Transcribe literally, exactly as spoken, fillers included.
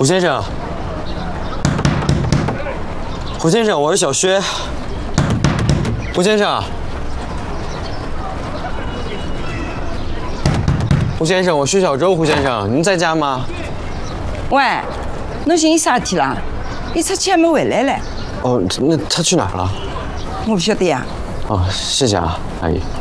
胡先生，胡先生，我是小薛。胡先生，胡先生，我薛小周。胡先生，您在家吗？ 喂，侬寻伊啥事体啦？伊出去还没回来嘞。 哦，那他去哪儿了？ 我不晓得呀。 哦，谢谢啊，阿姨。